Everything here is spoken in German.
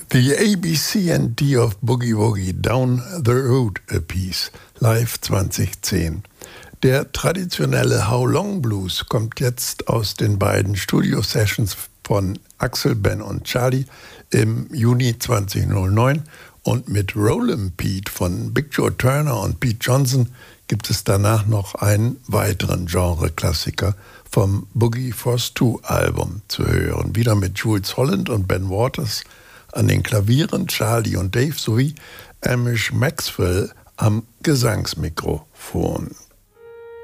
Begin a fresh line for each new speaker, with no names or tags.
The ABC&D of Boogie Woogie Down the Road a Piece, live 2010. Der traditionelle How Long Blues kommt jetzt aus den beiden Studio-Sessions von Axel, Ben und Charlie im Juni 2009 und mit Rollin' Pete von Big Joe Turner und Pete Johnson gibt es danach noch einen weiteren Genre-Klassiker vom Boogie Force 2 Album zu hören. Wieder mit Jules Holland und Ben Waters an den Klavieren, Charlie und Dave sowie Amish Maxwell am Gesangsmikrofon.